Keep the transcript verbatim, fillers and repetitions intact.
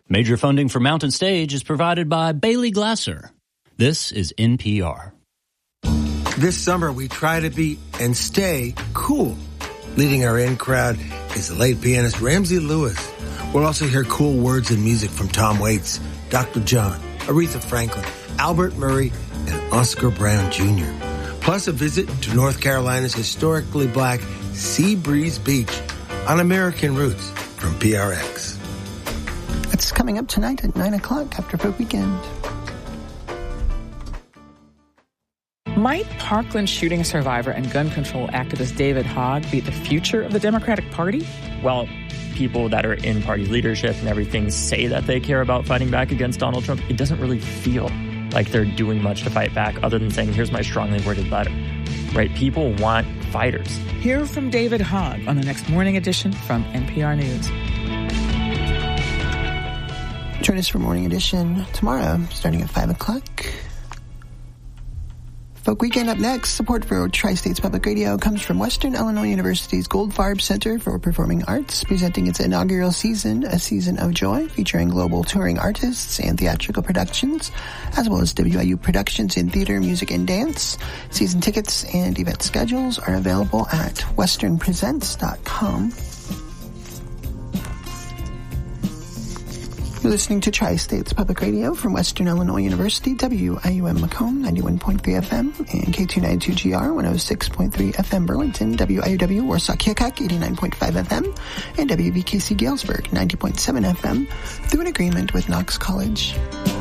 Major funding for Mountain Stage is provided by Bailey Glasser. This is N P R. This summer, we try to be and stay cool. Leading our in crowd is the late pianist Ramsey Lewis. We'll also hear cool words and music from Tom Waits, Doctor John, Aretha Franklin, Albert Murray, and Oscar Brown Junior Plus a visit to North Carolina's historically black Sea Breeze Beach on American Roots from P R X. That's coming up tonight at nine o'clock after Folk Weekend. Might Parkland shooting survivor and gun control activist David Hogg be the future of the Democratic Party? Well, people that are in party leadership and everything say that they care about fighting back against Donald Trump. It doesn't really feel like they're doing much to fight back other than saying, here's my strongly worded letter. Right? People want fighters. Hear from David Hogg on the next Morning Edition from N P R News. Join us for Morning Edition tomorrow, starting at five o'clock. Folk Weekend up next. Support for Tri-States Public Radio comes from Western Illinois University's Goldfarb Center for Performing Arts, presenting its inaugural season, A Season of Joy, featuring global touring artists and theatrical productions, as well as W I U productions in theater, music, and dance. Season tickets and event schedules are available at western presents dot com. You're listening to Tri-States Public Radio from Western Illinois University, W I U M Macomb, ninety-one point three F M, and K two ninety-two G R, one oh six point three F M Burlington, W I U W Warsaw Keokuk, eighty-nine point five F M, and W V K C Galesburg, ninety point seven F M, through an agreement with Knox College.